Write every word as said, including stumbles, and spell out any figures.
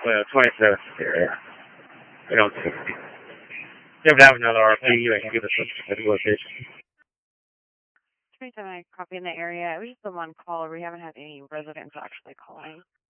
the twenty-fifth area. We don't see. If you have another R P, I can give us a location. twenty-seven, I copy in the area. It was just the one call. We haven't had any residents actually calling.